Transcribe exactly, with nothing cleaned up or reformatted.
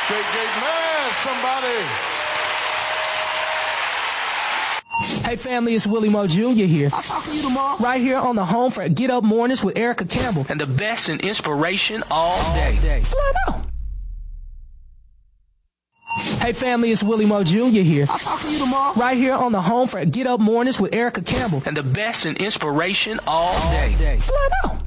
Great, great man, somebody. Hey family, it's Willie Moe Junior here. I'll talk to you tomorrow. Right here on the home for Get Up Mornings with Erica Campbell. And the best in inspiration all day. Flat out. Hey family, it's Willie Moe Junior here. I'll talk to you tomorrow. Right here on the home for Get Up Mornings with Erica Campbell. And the best in inspiration all day. Flat out.